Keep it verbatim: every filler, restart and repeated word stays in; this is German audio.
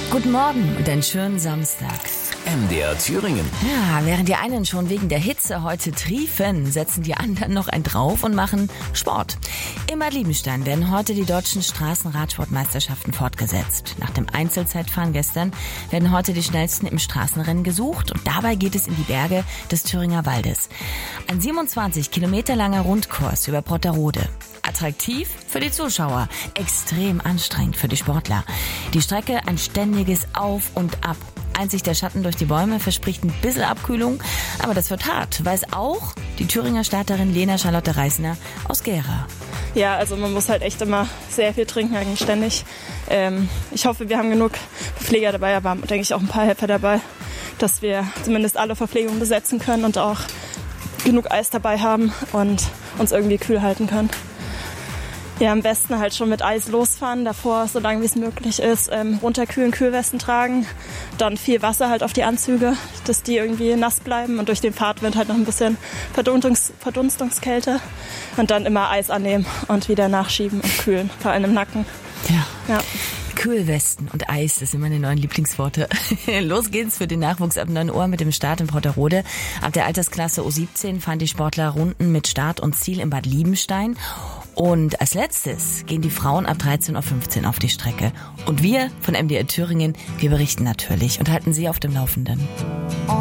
Guten Morgen und einen schönen Samstag. M D R Thüringen. Ja, während die einen schon wegen der Hitze heute triefen, setzen die anderen noch ein drauf und machen Sport. In Bad Liebenstein werden heute die deutschen Straßenradsportmeisterschaften fortgesetzt. Nach dem Einzelzeitfahren gestern werden heute die Schnellsten im Straßenrennen gesucht und dabei geht es in die Berge des Thüringer Waldes. Ein siebenundzwanzig Kilometer langer Rundkurs über Brotterode. Attraktiv für die Zuschauer, extrem anstrengend für die Sportler. Die Strecke ein ständiges Auf und Ab. Einzig der Schatten durch die Bäume verspricht ein bisschen Abkühlung, aber das wird hart, weiß auch die Thüringer Starterin Lena Charlotte Reisner aus Gera. Ja, also man muss halt echt immer sehr viel trinken, eigentlich ständig. Ähm, ich hoffe, wir haben genug Pfleger dabei, aber haben, denke ich, auch ein paar Helfer dabei, dass wir zumindest alle Verpflegungen besetzen können und auch genug Eis dabei haben und uns irgendwie kühl halten können. Ja, am besten halt schon mit Eis losfahren, davor, so lange wie es möglich ist, ähm, runterkühlen, Kühlwesten tragen, dann viel Wasser halt auf die Anzüge, dass die irgendwie nass bleiben und durch den Fahrtwind halt noch ein bisschen Verdunstungs- Verdunstungskälte und dann immer Eis annehmen und wieder nachschieben und kühlen, vor allem im Nacken. Ja. Ja. Kühlwesten und Eis, das sind meine neuen Lieblingsworte. Los geht's für den Nachwuchs ab neun Uhr mit dem Start in Brotterode. Ab der Altersklasse U siebzehn fahren die Sportler Runden mit Start und Ziel in Bad Liebenstein. Und als letztes gehen die Frauen ab dreizehn Uhr fünfzehn auf die Strecke. Und wir von M D R Thüringen, wir berichten natürlich und halten Sie auf dem Laufenden.